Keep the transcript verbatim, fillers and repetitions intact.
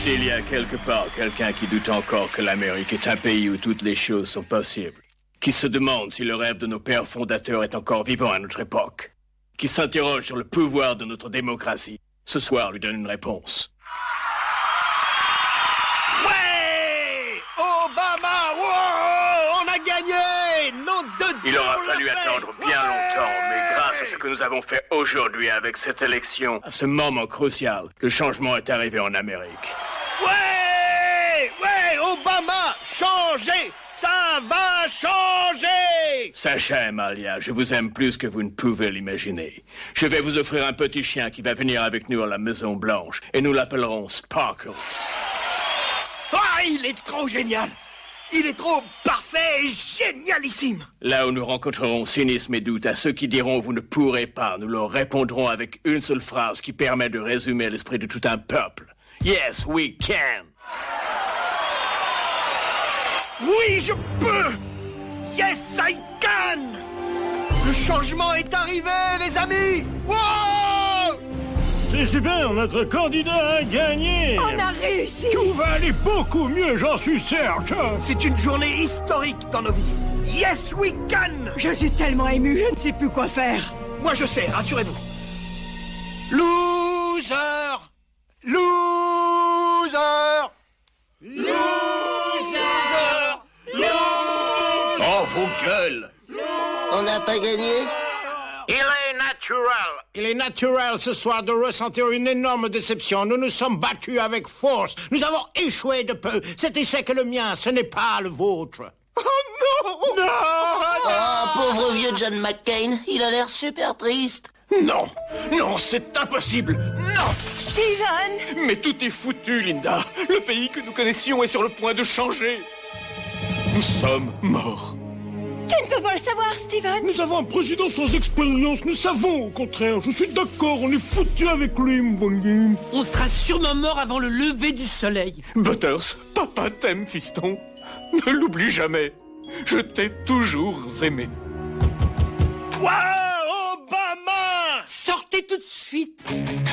S'il y a quelque part quelqu'un qui doute encore que l'Amérique est un pays où toutes les choses sont possibles, qui se demande si le rêve de nos pères fondateurs est encore vivant à notre époque, qui s'interroge sur le pouvoir de notre démocratie, ce soir lui donne une réponse. Ouais! Obama! Wow! On a gagné! Nom de Dieu! Il aura on l'a fallu fait! attendre bien Ouais! longtemps, mais grâce à ce que nous avons fait aujourd'hui avec cette élection, à ce moment crucial, le changement est arrivé en Amérique. Ouais! Ouais! Obama! Changez! Ça va changer! Sachez, Amalia, je vous aime plus que vous ne pouvez l'imaginer. Je vais vous offrir un petit chien qui va venir avec nous à la Maison Blanche, et nous l'appellerons Sparkles. Ah, il est trop génial! Il est trop parfait et génialissime! Là où nous rencontrerons cynisme et doute, à ceux qui diront « vous ne pourrez pas », nous leur répondrons avec une seule phrase qui permet de résumer l'esprit de tout un peuple. « Yes, we can !» Oui, je peux! Yes, I can! Le changement est arrivé, les amis! Wow! C'est super, notre candidat a gagné! On a réussi! Tout va aller beaucoup mieux, j'en suis certain! C'est une journée historique dans nos vies. Yes, we can! Je suis tellement ému, je ne sais plus quoi faire. Moi, je sais, rassurez-vous. Loser! Loser! Loser! Loser! Oh, vos gueules! On n'a pas gagné? Il est naturel, il est naturel ce soir de ressentir une énorme déception. Nous nous sommes battus avec force. Nous avons échoué de peu. Cet échec est le mien, ce n'est pas le vôtre. Oh non! Non! Oh, pauvre vieux John McCain, il a l'air super triste. Non! Non, c'est impossible! Non! Steven! Mais tout est foutu, Linda! Le pays que nous connaissions est sur le point de changer! Nous sommes morts! Tu ne peux pas le savoir, Steven! Nous avons un président sans expérience, nous savons au contraire. Je suis d'accord, on est foutu avec lui, Mvongi. On sera sûrement mort avant le lever du soleil. Butters, papa t'aime, fiston. Ne l'oublie jamais. Je t'ai toujours aimé. Wow, Obama! Sortez tout de suite.